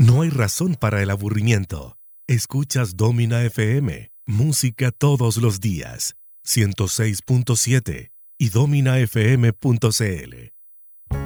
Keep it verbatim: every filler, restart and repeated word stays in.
No hay razón para el aburrimiento. Escuchas Domina F M, música todos los días, ciento seis punto siete y domina f m punto c l.